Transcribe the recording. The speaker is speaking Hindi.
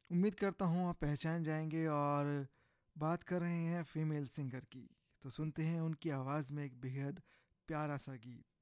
उम्मीद करता हूँ आप पहचान जाएंगे और बात कर रहे हैं फीमेल सिंगर की। तो सुनते हैं उनकी आवाज़ में एक बेहद प्यारा सा गीत।